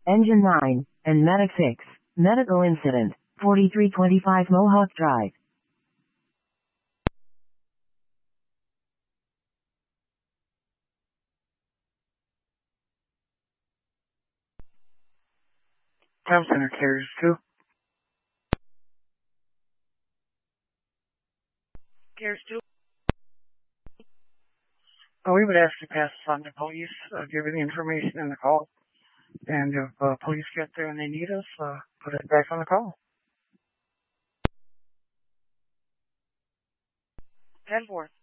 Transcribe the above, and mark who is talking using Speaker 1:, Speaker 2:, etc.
Speaker 1: Engine 9, and Medic 6. Medical incident, 4325 Mohawk Drive.
Speaker 2: Town Center carriers 2.
Speaker 3: Carriers 2.
Speaker 2: We would ask you pass this on to police, give you the information in the call. And if police get there and they need us, put it back on the call.
Speaker 3: 10-4.